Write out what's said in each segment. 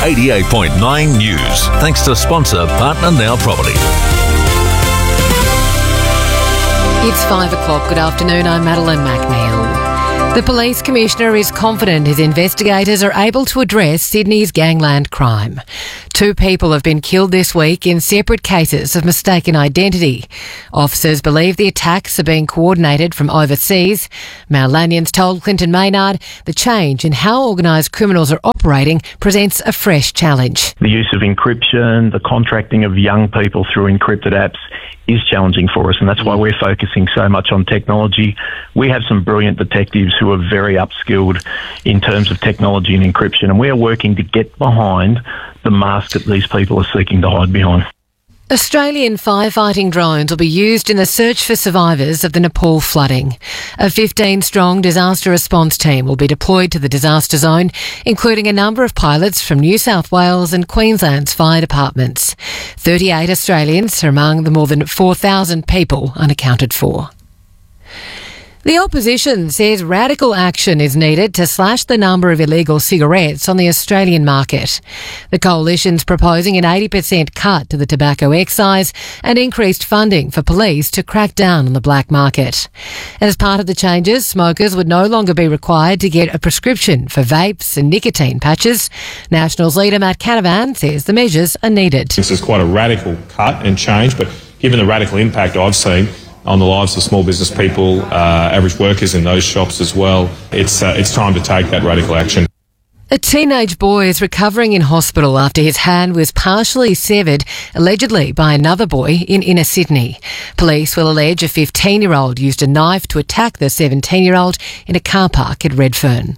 88.9 News. Thanks to sponsor Partner Now Property. It's 5 o'clock. Good afternoon. I'm Madeline McNeil. The Police Commissioner is confident his investigators are able to address Sydney's gangland crime. 2 people have been killed this week in separate cases of mistaken identity. Officers believe the attacks are being coordinated from overseas. Mal Lanions told Clinton Maynard the change in how organised criminals are operating presents a fresh challenge. The use of encryption, the contracting of young people through encrypted apps is challenging for us, and that's why we're focusing so much on technology. We have some brilliant detectives who are very upskilled in terms of technology and encryption, and we are working to get behind the mask that these people are seeking to hide behind. Australian firefighting drones will be used in the search for survivors of the Nepal flooding. A 15-strong disaster response team will be deployed to the disaster zone, including a number of pilots from New South Wales and Queensland's fire departments. 38 Australians are among the more than 4,000 people unaccounted for. The opposition says radical action is needed to slash the number of illegal cigarettes on the Australian market. The coalition's proposing an 80% cut to the tobacco excise and increased funding for police to crack down on the black market. As part of the changes, smokers would no longer be required to get a prescription for vapes and nicotine patches. Nationals leader Matt Canavan says the measures are needed. This is quite a radical cut and change, but given the radical impact I've seen on the lives of small business people, average workers in those shops as well, it's time to take that radical action. A teenage boy is recovering in hospital after his hand was partially severed, allegedly by another boy in inner Sydney. Police will allege a 15-year-old used a knife to attack the 17-year-old in a car park at Redfern.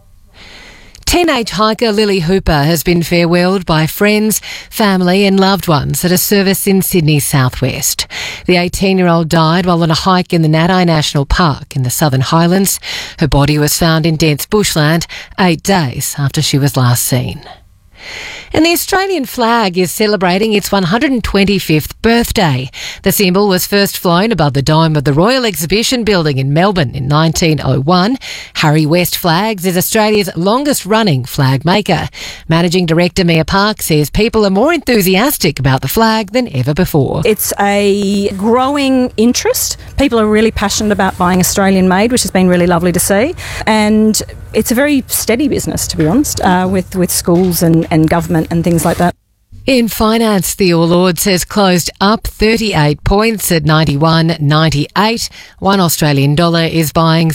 Teenage hiker Lily Hooper has been farewelled by friends, family and loved ones at a service in Sydney's southwest. The 18-year-old died while on a hike in the Nadi National Park in the Southern Highlands. Her body was found in dense bushland 8 days after she was last seen. And the Australian flag is celebrating its 125th birthday. The symbol was first flown above the dome of the Royal Exhibition Building in Melbourne in 1901. Harry West Flags is Australia's longest-running flag maker. Managing Director Mia Park says people are more enthusiastic about the flag than ever before. It's a growing interest. People are really passionate about buying Australian-made, which has been really lovely to see. And it's a very steady business, to be honest, with schools and government and things like that. In finance, the All Ords has closed up 38 points at 91.98. One Australian dollar is buying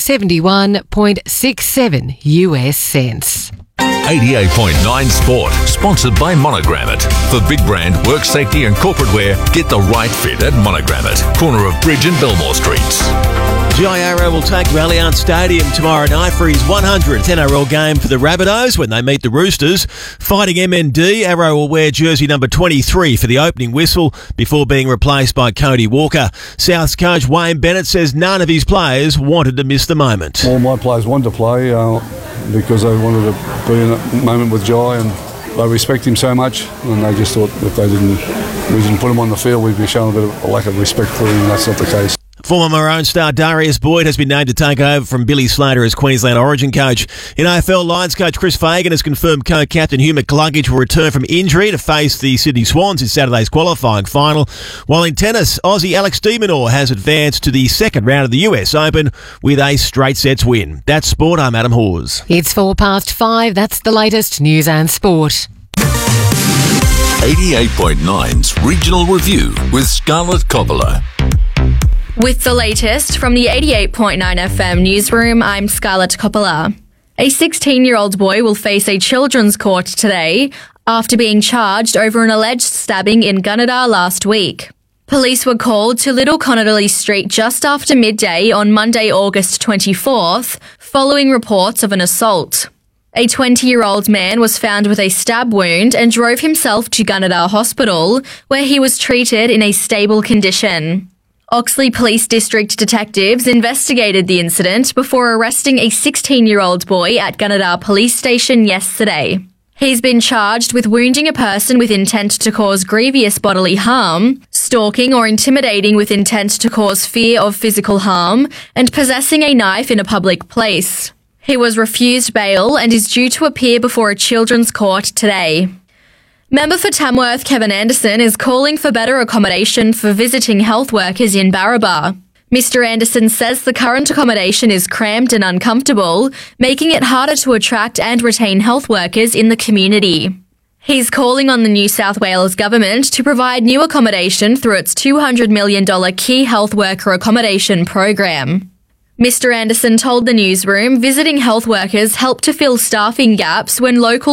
71.67 US cents. 88.9 Sport, sponsored by Monogrammet. For big brand, work safety and corporate wear, get the right fit at Monogrammet, corner of Bridge and Belmore Streets. Jai Arrow will take to Allianz Stadium tomorrow night for his 100th NRL game for the Rabbitohs when they meet the Roosters. Fighting MND, Arrow will wear jersey number 23 for the opening whistle before being replaced by Cody Walker. South's coach Wayne Bennett says none of his players wanted to miss the moment. All my players wanted to play because they wanted to be in a moment with Jai, and they respect him so much, and they just thought if we didn't put him on the field, we'd be showing a bit of a lack of respect for him, and that's not the case. Former Maroon star Darius Boyd has been named to take over from Billy Slater as Queensland Origin coach. In AFL, Lions coach Chris Fagan has confirmed co-captain Hugh McCluggage will return from injury to face the Sydney Swans in Saturday's qualifying final. While in tennis, Aussie Alex de Minaur has advanced to the second round of the US Open with a straight sets win. That's sport. I'm Adam Hawes. It's 5:04. That's the latest news and sport. 88.9's Regional Review with Scarlett Coppola. With the latest from the 88.9 FM newsroom, I'm Scarlett Coppola. A 16-year-old boy will face a children's court today after being charged over an alleged stabbing in Gunnedah last week. Police were called to Little Connerly Street just after midday on Monday, August 24th, following reports of an assault. A 20-year-old man was found with a stab wound and drove himself to Gunnedah Hospital, where he was treated in a stable condition. Oxley Police District detectives investigated the incident before arresting a 16-year-old boy at Gunnedah Police Station yesterday. He's been charged with wounding a person with intent to cause grievous bodily harm, stalking or intimidating with intent to cause fear of physical harm, and possessing a knife in a public place. He was refused bail and is due to appear before a children's court today. Member for Tamworth Kevin Anderson is calling for better accommodation for visiting health workers in Barraba. Mr. Anderson says the current accommodation is cramped and uncomfortable, making it harder to attract and retain health workers in the community. He's calling on the New South Wales government to provide new accommodation through its $200 million Key Health Worker Accommodation program. Mr. Anderson told the newsroom visiting health workers help to fill staffing gaps when local